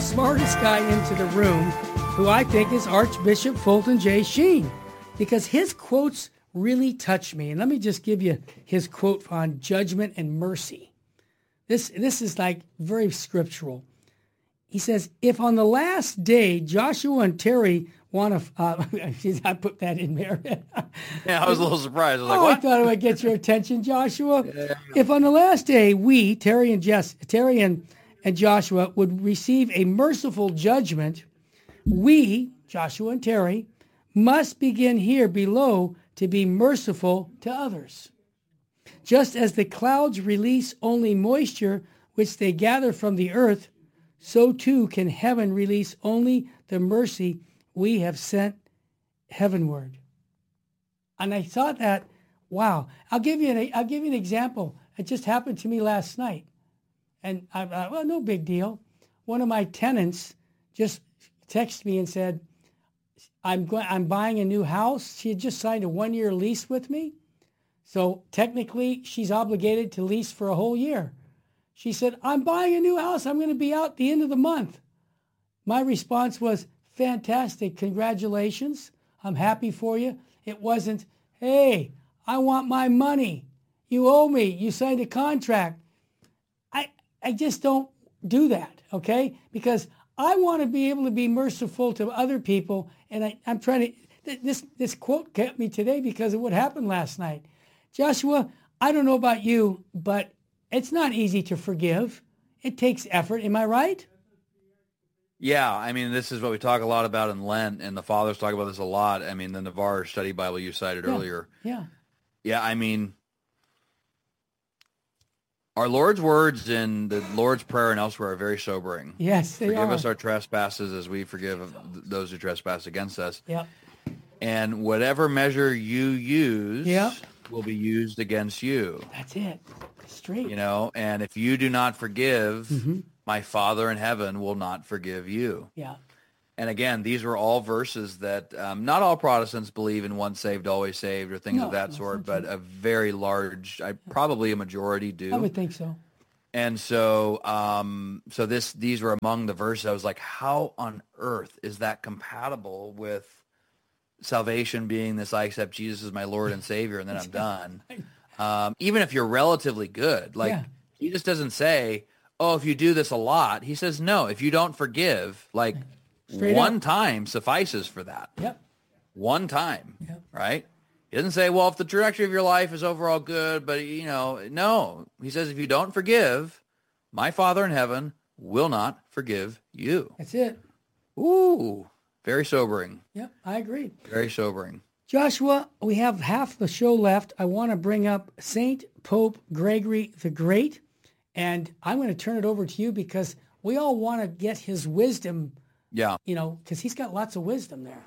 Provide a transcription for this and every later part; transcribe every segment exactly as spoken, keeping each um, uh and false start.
smartest guy into the room, who I think is Archbishop Fulton J. Sheen, because his quotes really touch me. And let me just give you his quote on judgment and mercy. This, this is like very scriptural. He says, if on the last day Joshua and Terry want to, uh, I put that in there. Yeah, I was a little surprised. I was like, oh, what? I thought it would get your attention, Joshua. Yeah. If on the last day we, Terry and Jess, Terry and, and Joshua, would receive a merciful judgment, we, Joshua and Terry, must begin here below to be merciful to others. Just as the clouds release only moisture which they gather from the earth, so too can heaven release only the mercy we have sent heavenward. And I thought that, wow. I'll give you an I'll give you an example. It just happened to me last night, and I uh, well, no big deal. One of my tenants just texted me and said, "I'm going. I'm buying a new house." She had just signed a one-year lease with me, so technically she's obligated to lease for a whole year. She said, "I'm buying a new house. I'm going to be out the end of the month." My response was, "Fantastic. Congratulations. I'm happy for you." It wasn't, "Hey, I want my money. You owe me. You signed a contract." I I just don't do that, okay? Because I want to be able to be merciful to other people, and I, I'm trying to, this, this quote kept me today because of what happened last night. Joshua, I don't know about you, but it's not easy to forgive. It takes effort. Am I right? Yeah, I mean, this is what we talk a lot about in Lent, and the fathers talk about this a lot. I mean, the Navarre study Bible you cited Yeah, earlier. Yeah. Yeah, I mean, our Lord's words in the Lord's Prayer and elsewhere are very sobering. Yes, they Forgive are. us our trespasses as we forgive those who trespass against us. Yep. And whatever measure you use Yep. will be used against you. That's it. Straight. You know, and if you do not forgive, Mm-hmm. my Father in heaven will not forgive you. Yeah. And again, these were all verses that um, not all Protestants believe in once saved, always saved or things No, of that that's sort, not but true. a very large, I, probably a majority do. I would think so. And so, um, so this, these were among the verses. I was like, how on earth is that compatible with salvation being this, I accept Jesus as my Lord and Savior, and then I'm done. Um, even if you're relatively good, like Yeah. Jesus doesn't say, oh, if you do this a lot. He says, no, if you don't forgive, like Straight one up. time suffices for that. Yep. One time, Yep. right? He doesn't say, well, if the trajectory of your life is overall good, but, you know, no. He says, if you don't forgive, my Father in heaven will not forgive you. That's it. Ooh, very sobering. Yep. I agree. Very sobering. Joshua, we have half the show left. I want to bring up Saint Pope Gregory the Great, and I'm going to turn it over to you because we all want to get his wisdom, Yeah. you know, because he's got lots of wisdom there.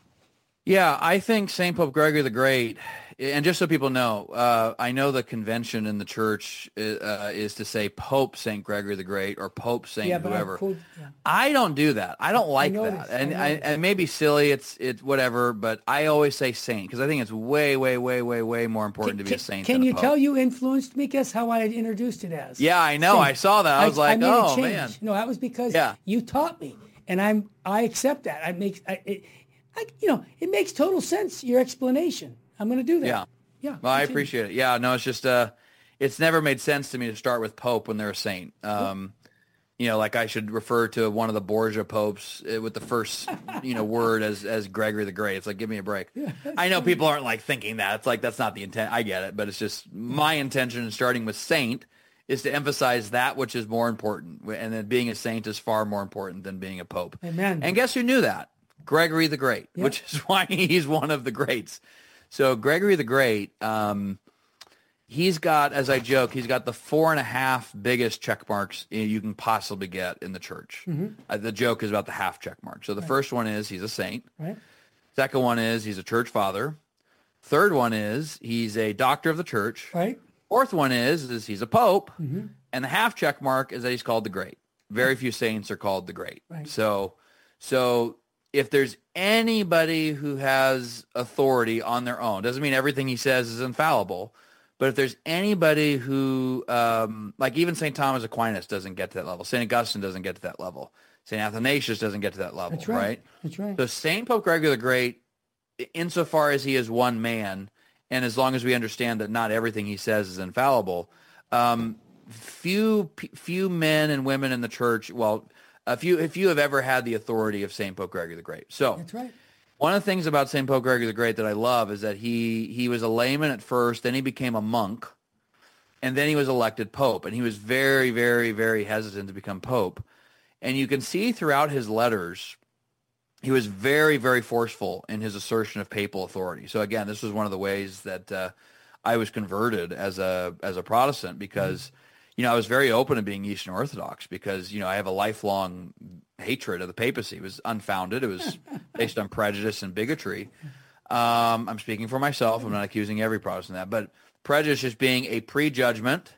Yeah, I think Saint Pope Gregory the Great, and just so people know, uh, I know the convention in the church uh, is to say Pope Saint Gregory the Great or Pope Saint Yeah, but I whoever. quote- yeah. I don't do that. I don't like noticed, that, and I I, noticed. and maybe silly. It's it's whatever, but I always say Saint because I think it's way, way, way, way, way more important to be a saint. Can than a you pope. tell you influenced me? Guess how I had introduced it as? Yeah, I know. Saint. I saw that. I was like, made oh a change. man. No, that was because Yeah. you taught me, and I'm I accept that. I make I, it, I you know it makes total sense. Your explanation. I'm going to do that. Yeah. Yeah. Well, I continue. appreciate it. Yeah, no, it's just uh, it's never made sense to me to start with Pope when they're a saint. Um, you know, like I should refer to one of the Borgia popes uh, with the first, you know, word as as Gregory the Great. It's like, give me a break. I know people aren't like thinking that. It's like that's not the intent. I get it, but it's just my intention in starting with saint is to emphasize that which is more important, and then being a saint is far more important than being a pope. Amen. And guess who knew that? Gregory the Great, Yep. which is why he's one of the greats. So Gregory the Great, um, he's got, as I joke, he's got the four and a half biggest check marks you can possibly get in the church. Mm-hmm. Uh, the joke is about the half check mark. So the first one is he's a saint. Right. Second one is he's a church father. Third one is he's a doctor of the church. Right. Fourth one is is he's a pope. Mm-hmm. And the half check mark is that he's called the Great. Very few saints are called the Great. Right. So, so if there's anybody who has authority on their own, doesn't mean everything he says is infallible, but if there's anybody who, um, like even Saint Thomas Aquinas doesn't get to that level, Saint Augustine doesn't get to that level, Saint Athanasius doesn't get to that level, That's right. right? That's right. So Saint Pope Gregory the Great, insofar as he is one man, and as long as we understand that not everything he says is infallible, um, few few men and women in the church, well, a few if you have ever had the authority of Saint Pope Gregory the Great. So That's right. one of the things about Saint Pope Gregory the Great that I love is that he he was a layman at first, then he became a monk, and then he was elected pope, and he was very, very, very hesitant to become pope. And you can see throughout his letters, he was very, very forceful in his assertion of papal authority. So again, this was one of the ways that uh, I was converted as a as a Protestant because, mm-hmm. you know, I was very open to being Eastern Orthodox because, you know, I have a lifelong hatred of the papacy. It was unfounded. It was based on prejudice and bigotry. Um, I'm speaking for myself. I'm not accusing every Protestant of that, but prejudice just being a prejudgment,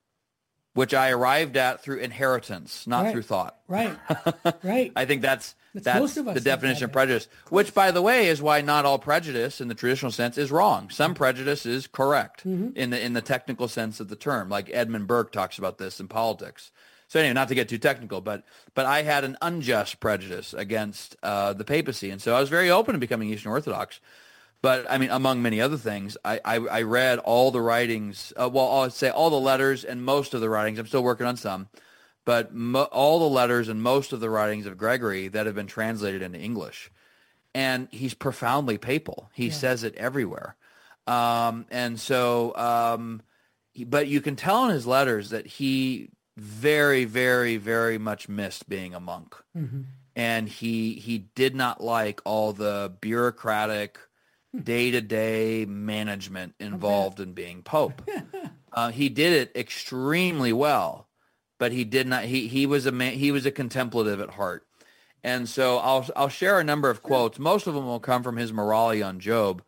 which I arrived at through inheritance, not right. through thought. Right, right. I think that's that's, that's most of us the definition of that. prejudice, which, by the way, is why not all prejudice in the traditional sense is wrong. Some prejudice is correct mm-hmm. in the in the technical sense of the term, like Edmund Burke talks about this in politics. So anyway, not to get too technical, but but I had an unjust prejudice against uh, the papacy, and so I was very open to becoming Eastern Orthodox. But, I mean, among many other things, I, I, I read all the writings, uh, well, I'll say all the letters and most of the writings. I'm still working on some. But mo- all the letters and most of the writings of Gregory that have been translated into English. And he's profoundly papal. He yeah. says it everywhere. Um, and so, um, he, but you can tell in his letters that he very, very, very much missed being a monk. Mm-hmm. And he he did not like all the bureaucratic day-to-day management involved in being pope. Uh, he did it extremely well, but he did not. He he was a man, he was a contemplative at heart, and so I'll I'll share a number of quotes. Most of them will come from his Moralia on Job.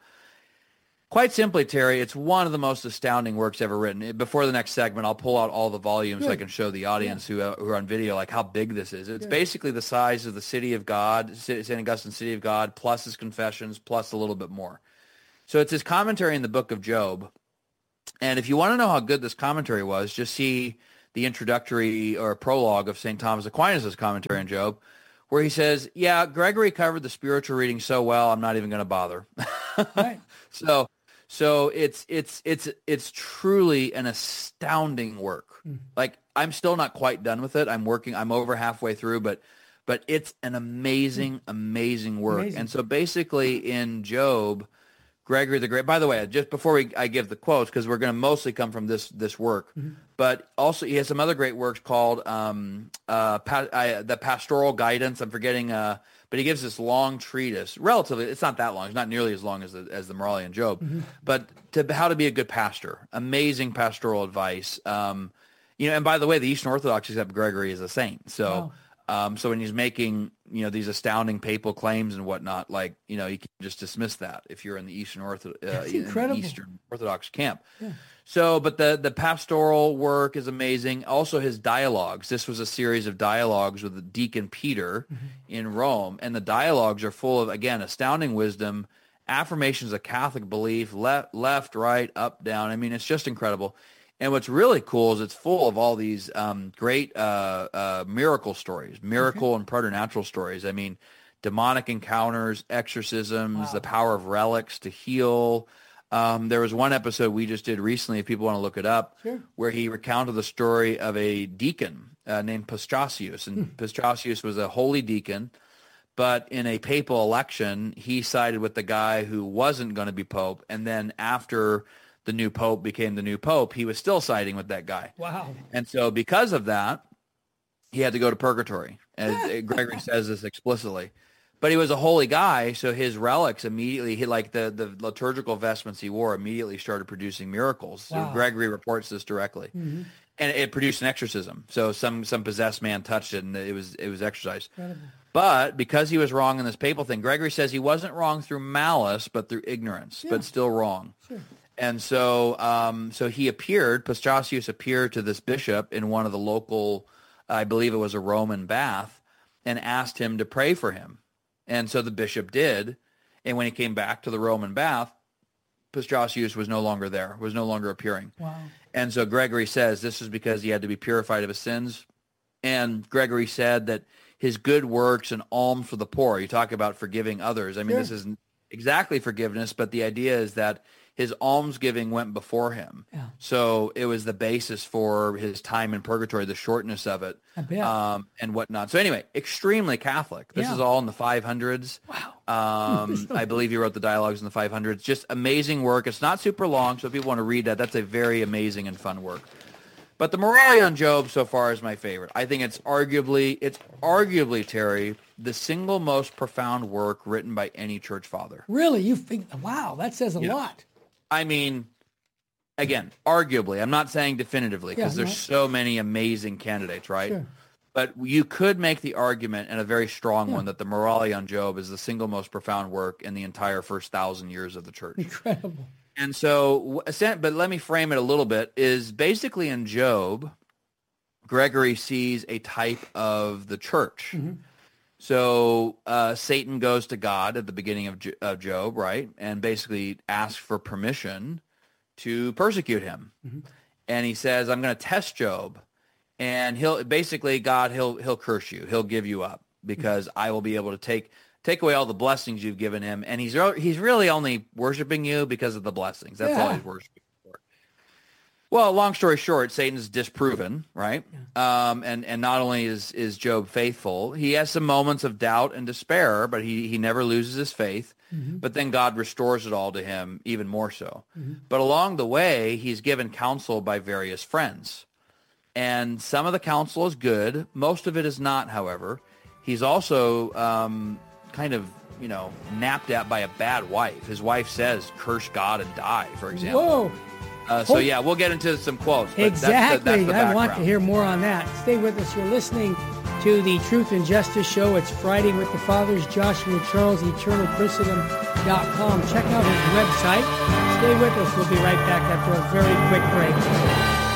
Quite simply, Terry, it's one of the most astounding works ever written. Before the next segment, I'll pull out all the volumes so I can show the audience yeah. who, uh, who are on video like how big this is. It's yeah. basically the size of the City of God, Saint Augustine's City of God, plus his Confessions, plus a little bit more. So it's his commentary in the book of Job. And if you want to know how good this commentary was, just see the introductory or prologue of Saint Thomas Aquinas' commentary on Job, where he says, yeah, Gregory covered the spiritual reading so well, I'm not even going to bother. Right. So... So it's it's it's it's truly an astounding work. Mm. Like I'm still not quite done with it. I'm working. I'm over halfway through, but but it's an amazing, mm. amazing work. Amazing. And so basically, in Job, Gregory the Great. By the way, just before we I give the quotes, because we're going to mostly come from this this work, mm-hmm. but also he has some other great works called um, uh, pa- I, the Pastoral Guidance. I'm forgetting. Uh, But he gives this long treatise, relatively, it's not that long. It's not nearly as long as the, as the Moralia and Job, mm-hmm. but to how to be a good pastor, amazing pastoral advice. Um, you know, and by the way, the Eastern Orthodox accept Gregory as a saint. So, wow. um, so when he's making, you know, these astounding papal claims and whatnot, like, you know, you can just dismiss that if you're in the Eastern, Ortho- uh, in the Eastern Orthodox camp. Yeah. So, but the, the pastoral work is amazing. Also his dialogues. This was a series of dialogues with the Deacon Peter mm-hmm. in Rome. And the dialogues are full of, again, astounding wisdom, affirmations of Catholic belief, left, left, right, up, down. I mean, it's just incredible. And what's really cool is it's full of all these um, great uh, uh, miracle stories, miracle okay. and preternatural stories. I mean, demonic encounters, exorcisms, wow. the power of relics to heal. Um, there was one episode we just did recently, if people want to look it up, sure. where he recounted the story of a deacon uh, named Pastrasius. And hmm. Pastrasius was a holy deacon, but in a papal election, he sided with the guy who wasn't going to be pope. And then after the new pope became the new pope, he was still siding with that guy. Wow. And so because of that, he had to go to purgatory. As Gregory says this explicitly. But he was a holy guy, so his relics immediately, he, like the, the liturgical vestments he wore, immediately started producing miracles. Wow. So Gregory reports this directly. Mm-hmm. And it produced an exorcism. So some some possessed man touched it, and it was it was exorcised. Incredible. But because he was wrong in this papal thing, Gregory says he wasn't wrong through malice, but through ignorance, yeah. but still wrong. Sure. And so um, so he appeared, Pastrasius appeared to this bishop in one of the local, I believe it was a Roman bath, and asked him to pray for him. And so the bishop did, and when he came back to the Roman bath, Pastrasius was no longer there, was no longer appearing. Wow. And so Gregory says this is because he had to be purified of his sins. And Gregory said that his good works and alms for the poor. You talk about forgiving others. I mean, Sure. this isn't exactly forgiveness, but the idea is that his almsgiving went before him. Yeah. So it was the basis for his time in purgatory, the shortness of it, I bet. um, and whatnot. So anyway, extremely Catholic. This Yeah. is all in the five hundreds. Wow. Um, I believe he wrote the dialogues in the five hundreds. Just amazing work. It's not super long, so if people want to read that, that's a very amazing and fun work. But the Morale on Job so far is my favorite. I think it's arguably, it's arguably, Terry, the single most profound work written by any church father. Really? You think, wow, that says a Yes. lot. I mean, again, arguably. I'm not saying definitively because Yeah, there's no. so many amazing candidates, right? Sure. But you could make the argument, and a very strong Yeah. one, that the Morale on Job is the single most profound work in the entire first thousand years of the church. Incredible. And so, but let me frame it a little bit, is basically in Job, Gregory sees a type of the church. Mm-hmm. So uh, Satan goes to God at the beginning of, Jo- of Job, right? And basically asks for permission to persecute him. Mm-hmm. And he says, I'm going to test Job. And he'll basically, God, he'll he'll curse you. He'll give you up because I will be able to take take away all the blessings you've given him. And he's he's really only worshiping you because of the blessings. That's all Yeah. he's worshiping for. Well, long story short, Satan's disproven, right? Um, and and not only is is Job faithful, he has some moments of doubt and despair, but he he never loses his faith. Mm-hmm. But then God restores it all to him, even more so. Mm-hmm. But along the way, he's given counsel by various friends. And some of the counsel is good. Most of it is not, however. He's also um, kind of, you know, napped at by a bad wife. His wife says, curse God and die, for example. Whoa. Uh, so, yeah, we'll get into some quotes. But Exactly. That's the, that's the I want to background. hear more on that. Stay with us. You're listening to the Truth and Justice Show. It's Friday with the Fathers, Joshua Charles, eternal christendom dot com. Check out his website. Stay with us. We'll be right back after a very quick break.